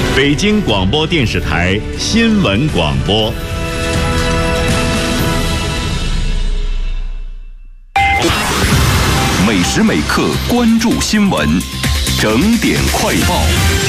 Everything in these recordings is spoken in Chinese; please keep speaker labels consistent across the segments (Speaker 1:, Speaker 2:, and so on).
Speaker 1: 北京广播电视台新闻广播。
Speaker 2: 每时每刻关注新闻，整点快报。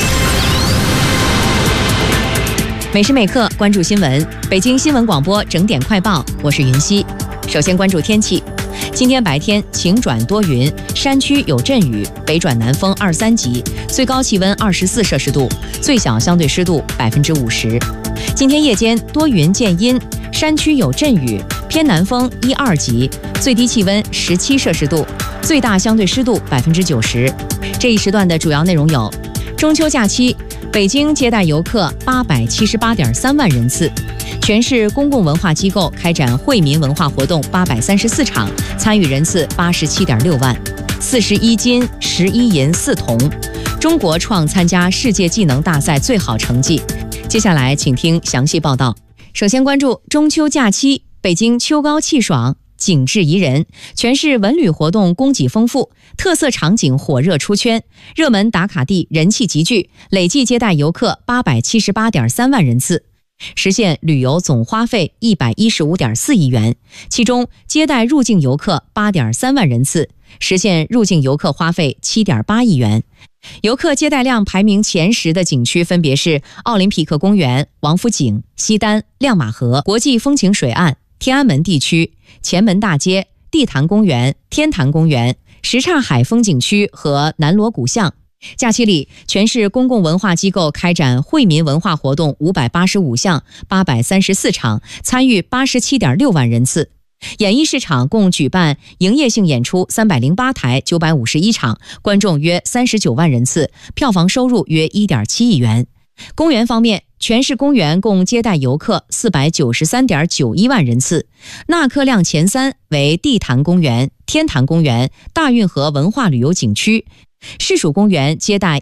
Speaker 3: 每时每刻关注新闻，北京新闻广播整点快报，我是云溪。首先关注天气，今天白天晴转多云，山区有阵雨，北转南风2-3级，最高气温24摄氏度，最小相对湿度50%。今天夜间多云见阴，山区有阵雨，偏南风1-2级，最低气温17摄氏度，最大相对湿度90%。这一时段的主要内容有：中秋假期，北京接待游客878.3万人次，全市公共文化机构开展惠民文化活动834场，参与人次87.6万，41金11银4铜。中国创参加世界技能大赛最好成绩。接下来请听详细报道。首先关注中秋假期，北京秋高气爽，景致宜人，全市文旅活动供给丰富，特色场景火热出圈，热门打卡地人气集聚，累计接待游客878.3万人次，实现旅游总花费115.4亿元，其中接待入境游客8.3万人次，实现入境游客花费7.8亿元。游客接待量排名前10的景区分别是奥林匹克公园、王府井、西单、亮马河、国际风情水岸、天安门地区、前门大街、地坛公园、天坛公园、什刹海风景区和南锣鼓巷。假期里，全市公共文化机构开展惠民文化活动585项834场，参与87.6万人次。演艺市场共举办营业性演出308台951场，观众约39万人次，票房收入约1.7亿元。公园方面，全市公园共接待游客493.91万人次，纳客量前3为地坛公园、天坛公园、大运河文化旅游景区。市属公园接待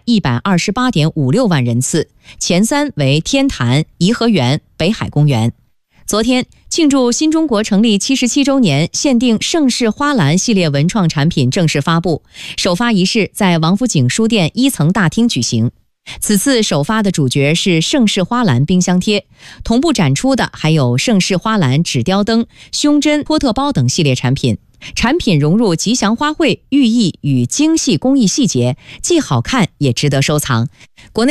Speaker 3: 128.56万人次，前3为天坛、颐和园、北海公园。昨天，庆祝新中国成立77周年限定盛世花篮系列文创产品正式发布，首发仪式在王府井书店1层大厅举行。此次首发的主角是盛世花篮冰箱贴，同步展出的还有盛世花篮纸雕灯、胸针、托特包等系列产品。产品融入吉祥花卉、寓意与精细工艺细节，既好看也值得收藏。国内